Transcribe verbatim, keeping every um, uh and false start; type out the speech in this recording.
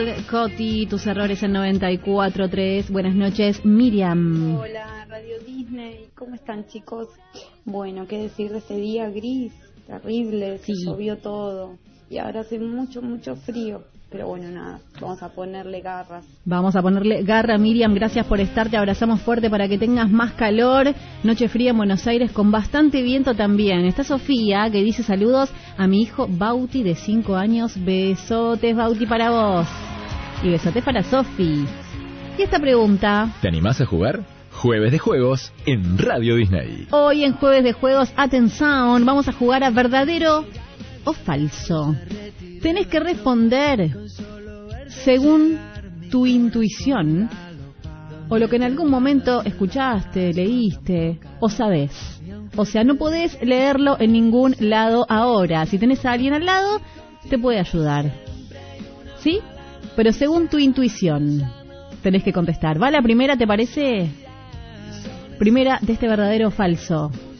Coti, tus errores en noventa y cuatro punto tres. Buenas noches, Miriam. Hola, Radio Disney. ¿Cómo están, chicos? Bueno, qué decir de este día gris, terrible, se Sí. llovió todo. Y ahora hace mucho, mucho frío. Pero bueno, nada, vamos a ponerle garras. Vamos a ponerle garra, Miriam. Gracias por estar. Te abrazamos fuerte para que tengas más calor. Noche fría en Buenos Aires con bastante viento también. Está Sofía, que dice saludos a mi hijo Bauti de cinco años. Besotes, Bauti, para vos. Y besotes para Sofi. Y esta pregunta. ¿Te animás a jugar? Jueves de Juegos en Radio Disney. Hoy en Jueves de Juegos, atención, vamos a jugar a verdadero o falso. Tenés que responder según tu intuición o lo que en algún momento escuchaste, leíste o sabés. O sea, no podés leerlo en ningún lado ahora. Si tenés a alguien al lado, te puede ayudar. ¿Sí? Pero según tu intuición tenés que contestar. ¿Va la primera, te parece? Primera de este verdadero o falso.